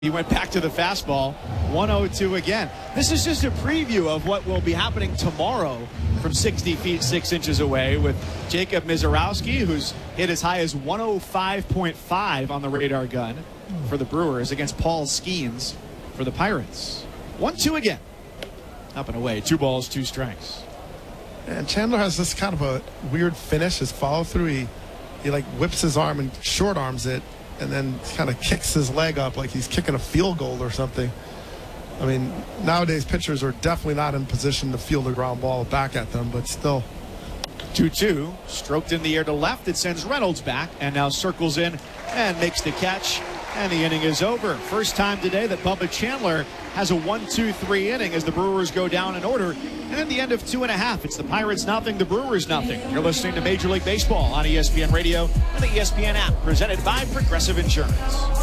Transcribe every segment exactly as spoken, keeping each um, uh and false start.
He went back to the fastball, one oh two again. This is just a preview of what will be happening tomorrow from sixty feet, six inches away with Jacob Misiorowski, who's hit as high as one oh five point five on the radar gun for the Brewers against Paul Skeens for the Pirates. one two again. Up and away, two balls, two strikes. And Chandler has this kind of a weird finish, his follow through. He, he like whips his arm and short arms it, and then kind of kicks his leg up like he's kicking a field goal or something. I mean, nowadays pitchers are definitely not in position to field a ground ball back at them, but still. two two, stroked in the air to left. It sends Reynolds back and now circles in and makes the catch. And the inning is over. First time today that Bubba Chandler has a one two three inning as the Brewers go down in order. And at the end of two and a half, it's the Pirates nothing, the Brewers nothing. You're listening to Major League Baseball on E S P N Radio and the E S P N app, presented by Progressive Insurance.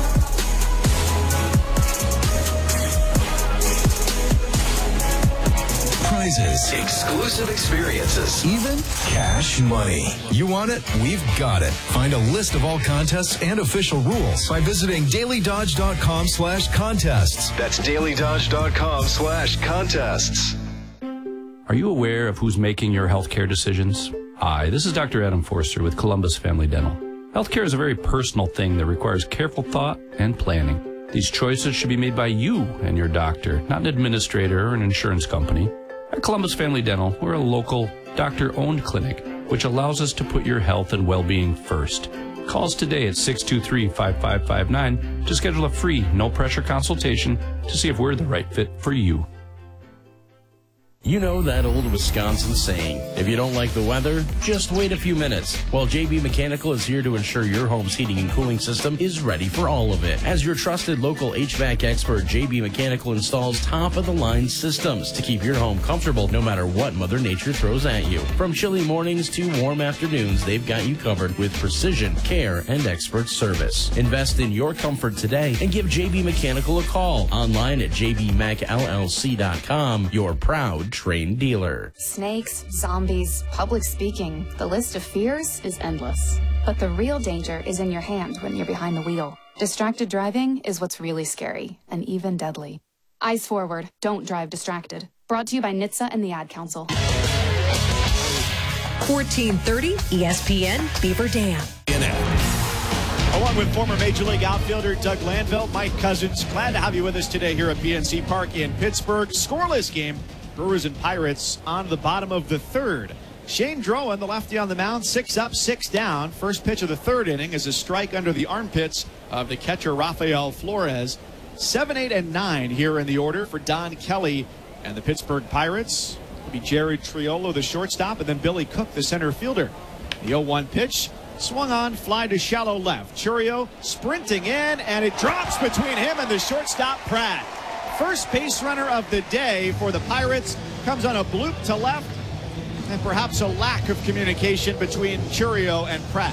Prizes, exclusive experiences, even cash money. You want it? We've got it. Find a list of all contests and official rules by visiting daily dodge dot com slash contests. That's daily dodge dot com slash contests. Are you aware of who's making your healthcare decisions? Hi, this is Doctor Adam Forster with Columbus Family Dental. Healthcare is a very personal thing that requires careful thought and planning. These choices should be made by you and your doctor, not an administrator or an insurance company. At Columbus Family Dental, we're a local, doctor-owned clinic, which allows us to put your health and well-being first. Call us today at six two three, five five five nine to schedule a free, no-pressure consultation to see if we're the right fit for you. You know that old Wisconsin saying, if you don't like the weather, just wait a few minutes. Well, J B Mechanical is here to ensure your home's heating and cooling system is ready for all of it. As your trusted local H V A C expert, J B Mechanical installs top-of-the-line systems to keep your home comfortable no matter what Mother Nature throws at you. From chilly mornings to warm afternoons, they've got you covered with precision, care, and expert service. Invest in your comfort today and give J B Mechanical a call. Online at j b mech l l c dot com, your proud trained dealer. Snakes, zombies, public speaking. The list of fears is endless. But the real danger is in your hand when you're behind the wheel. Distracted driving is what's really scary and even deadly. Eyes forward, don't drive distracted. Brought to you by N H T S A and the Ad Council. fourteen thirty E S P N Beaver Dam. Along with former Major League outfielder Doug Landville, Mike Cousins, glad to have you with us today here at P N C Park in Pittsburgh. Scoreless game. Brewers and Pirates on the bottom of the third. Shane Drowan, the lefty on the mound, six up, six down. First pitch of the third inning is a strike under the armpits of the catcher Rafael Flores. Seven, eight, and nine here in the order for Don Kelly and the Pittsburgh Pirates. It'll be Jared Triolo, the shortstop, and then Billy Cook, the center fielder. The oh one pitch swung on, fly to shallow left. Chourio sprinting in, and it drops between him and the shortstop Pratt. First base runner of the day for the Pirates comes on a bloop to left, and perhaps a lack of communication between Chourio and Pratt.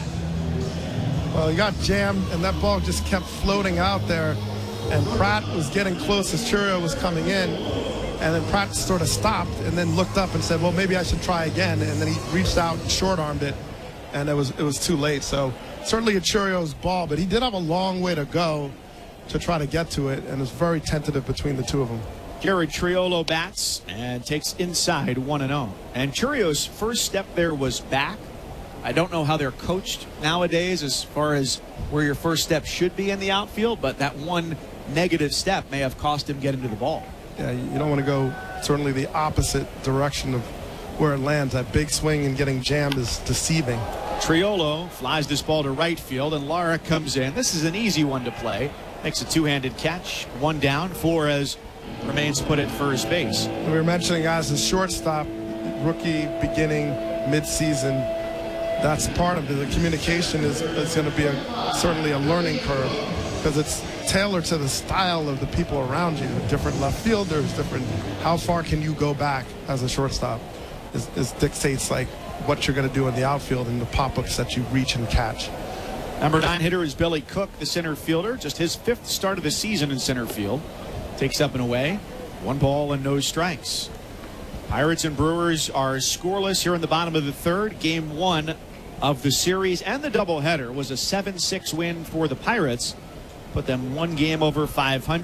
Well, he got jammed, and that ball just kept floating out there, and Pratt was getting close as Chourio was coming in, and then Pratt sort of stopped and then looked up and said, well, maybe I should try again, and then he reached out and short-armed it, and it was, it was too late. So certainly a Chourio's ball, but he did have a long way to go to try to get to it, and it's very tentative between the two of them. Jared Triolo bats and takes inside one and oh. And Chourio's first step there was back. I don't know how they're coached nowadays as far as where your first step should be in the outfield, but that one negative step may have cost him getting to the ball. Yeah, you don't want to go certainly the opposite direction of where it lands. That big swing and getting jammed is deceiving. Triolo flies this ball to right field, and Lara comes in. This is an easy one to play. Makes a two-handed catch. One down. Flores remains put at first base. We were mentioning guys as shortstop, rookie, beginning, mid-season. That's part of it. The communication is, is going to be a, certainly a learning curve because it's tailored to the style of the people around you. Different left fielders, different. How far can you go back as a shortstop? It dictates like what you're going to do in the outfield and the pop-ups that you reach and catch. Number nine hitter is Billy Cook, the center fielder. Just his fifth start of the season in center field. Takes up and away. One ball and no strikes. Pirates and Brewers are scoreless here in the bottom of the third. Game one of the series and the doubleheader was a seven six win for the Pirates. put them one game over five hundred.